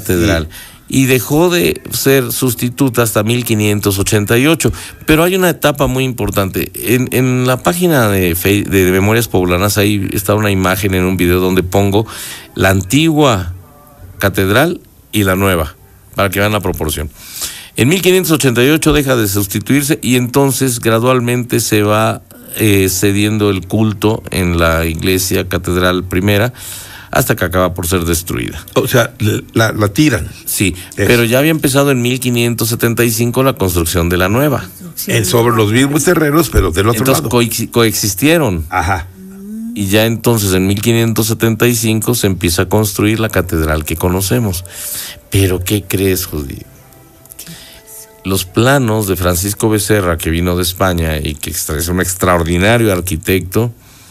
catedral. Y dejó de ser sustituta hasta 1588. Pero hay una etapa muy importante. En la página de Memorias Poblanas, ahí está una imagen en un video donde pongo la antigua catedral y la nueva, para que vean la proporción. En 1588 deja de sustituirse y entonces gradualmente se va cediendo el culto en la iglesia catedral primera, hasta que acaba por ser destruida. O sea, la tiran. Sí, pero ya había empezado en 1575 la construcción de la nueva. Sobre los mismos terrenos, pero del otro lado. Entonces coexistieron. Ajá. Y ya entonces en 1575 se empieza a construir la catedral que conocemos. Pero ¿qué crees, Judy? Los planos de Francisco Becerra, que vino de España y que es un extraordinario arquitecto,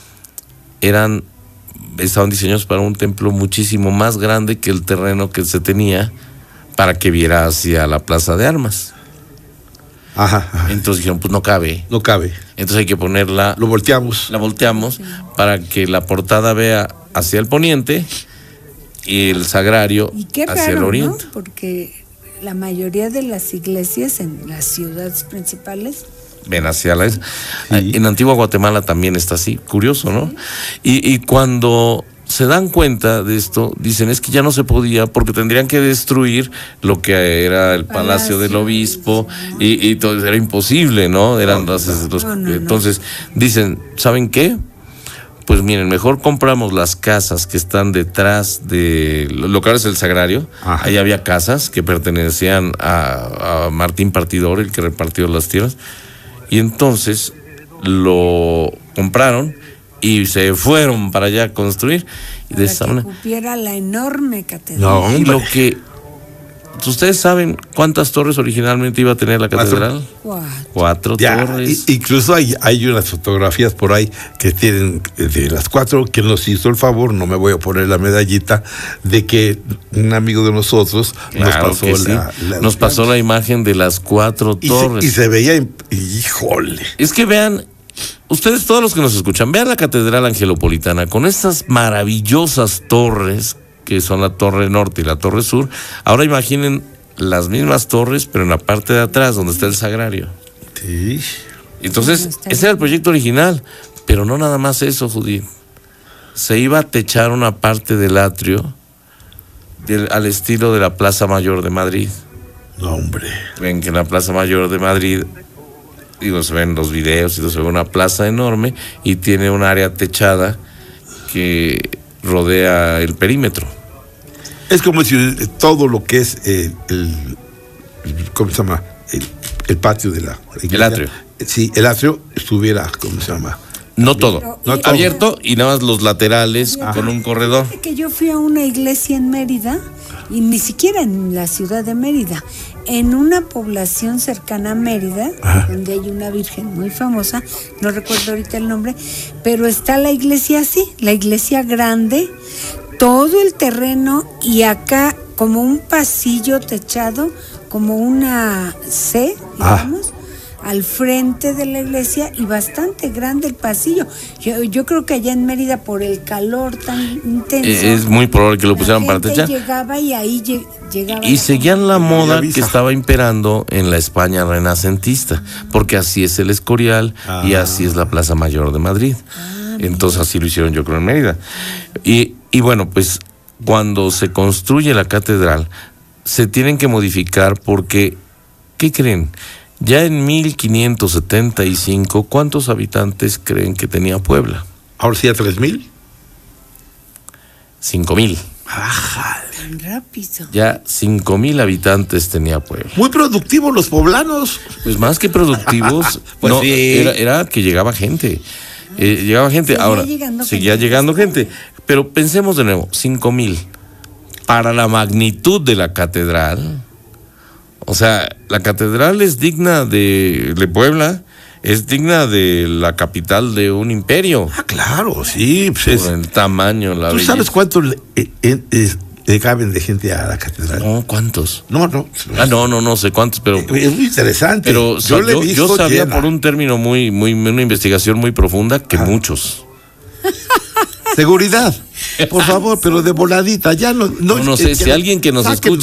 estaban diseñados para un templo muchísimo más grande que el terreno que se tenía para que viera hacia la Plaza de Armas. Ajá. Entonces dijeron, pues no cabe. No cabe. Entonces hay que ponerla... Lo volteamos. La volteamos para que la portada vea hacia el poniente y el sagrario hacia el oriente. ¿No? Porque la mayoría de las iglesias en las ciudades principales ven hacia la... Sí. En Antigua Guatemala también está así, curioso, ¿no? Y cuando se dan cuenta de esto, dicen, es que ya no se podía porque tendrían que destruir lo que era el palacio del obispo y todo, era imposible, ¿no? Entonces dicen, ¿saben qué? Pues miren, mejor compramos las casas que están detrás de lo que ahora es el sagrario. Ajá. Ahí había casas que pertenecían a Martín Partidor, el que repartió las tierras. Y entonces lo compraron y se fueron para allá a construir. Y para de esa manera cupiera la enorme catedral. No, y lo que... ¿Ustedes saben cuántas torres originalmente iba a tener la catedral? Cuatro torres. Incluso hay unas fotografías por ahí que tienen de las 4, que nos hizo el favor, no me voy a poner la medallita, de que un amigo de nosotros nos pasó la imagen de las 4 torres. Y se veía, híjole. Es que vean, ustedes todos los que nos escuchan, vean la catedral angelopolitana con estas maravillosas torres que son la torre norte y la torre sur. Ahora imaginen las mismas torres, pero en la parte de atrás, donde está el sagrario. Sí. Entonces, ese era el proyecto original, pero no nada más eso, Judith. Se iba a techar una parte del atrio al estilo de la Plaza Mayor de Madrid. No, hombre. Ven que en la Plaza Mayor de Madrid, se ven los videos y se ve una plaza enorme y tiene un área techada que rodea el perímetro. Es como si todo lo que es ¿cómo se llama? El patio de la iglesia. El atrio. Sí, el atrio estuviera, ¿cómo se llama? No todo, abierto y nada más los laterales con un corredor. Que yo fui a una iglesia en Mérida, y ni siquiera en la ciudad de Mérida, en una población cercana a Mérida, donde hay una virgen muy famosa, no recuerdo ahorita el nombre, pero está la iglesia así, la iglesia grande, todo el terreno y acá como un pasillo techado, como una C, digamos, al frente de la iglesia y bastante grande el pasillo. Yo creo que allá en Mérida, por el calor tan intenso, es muy probable que lo pusieran para techar. Llegaba y ahí llegaba. Y seguían la moda que estaba imperando en la España renacentista, porque así es el Escorial y así es la Plaza Mayor de Madrid. Entonces así lo hicieron, yo creo, en Mérida. Y bueno, pues cuando se construye la catedral, se tienen que modificar porque, ¿qué creen? Ya en 1575, ¿cuántos habitantes creen que tenía Puebla? ¿Ahora sí a 3,000? 5,000. Tan rápido. Ya 5,000 habitantes tenía Puebla. Muy productivos los poblanos. Pues más que productivos, pues no, sí. era que llegaba gente. Seguía llegando gente. Pero pensemos de nuevo, 5,000. Para la magnitud de la catedral. O sea, la catedral es digna de Puebla, es digna de la capital de un imperio. Claro, sí. Pues por el tamaño, la belleza. ¿Tú sabes cuánto le caben de gente a la catedral? No, ¿cuántos? No. No sé cuántos, pero... Es muy interesante. Pero yo sabía por un término una investigación muy profunda, que muchos. Seguridad. Por favor, pero de voladita, ya no sé, si alguien que nos escucha